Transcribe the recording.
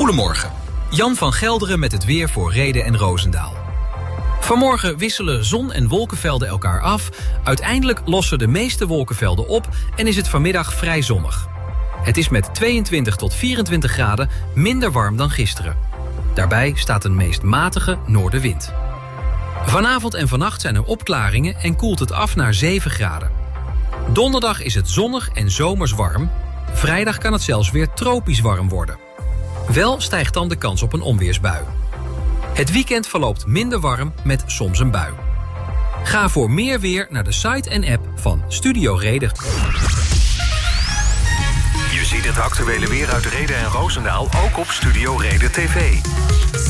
Goedemorgen. Jan van Gelderen met het weer voor Rheden en Roosendaal. Vanmorgen wisselen zon- en wolkenvelden elkaar af. Uiteindelijk lossen de meeste wolkenvelden op en is het vanmiddag vrij zonnig. Het is met 22 tot 24 graden minder warm dan gisteren. Daarbij staat een meest matige noordenwind. Vanavond en vannacht zijn er opklaringen en koelt het af naar 7 graden. Donderdag is het zonnig en zomers warm. Vrijdag kan het zelfs weer tropisch warm worden. Wel stijgt dan de kans op een onweersbui. Het weekend verloopt minder warm met soms een bui. Ga voor meer weer naar de site en app van Studio Reden. Je ziet het actuele weer uit Rheden en Roosendaal ook op Studio Reden TV.